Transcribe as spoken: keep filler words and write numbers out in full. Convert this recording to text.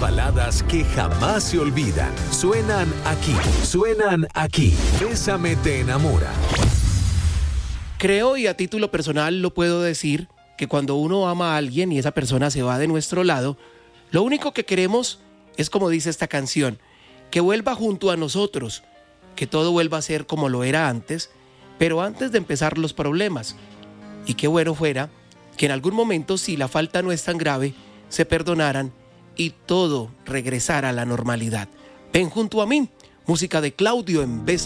baladas que jamás se olvidan. Suenan aquí, suenan aquí. Bésame te enamora. Creo, y a título personal lo puedo decir, que cuando uno ama a alguien y esa persona se va de nuestro lado, lo único que queremos es, como dice esta canción, que vuelva junto a nosotros, que todo vuelva a ser como lo era antes, pero antes de empezar los problemas. Y qué bueno fuera que en algún momento, si la falta no es tan grave, se perdonaran y todo regresara a la normalidad. Ven junto a mí, música de Claudio en Bésame.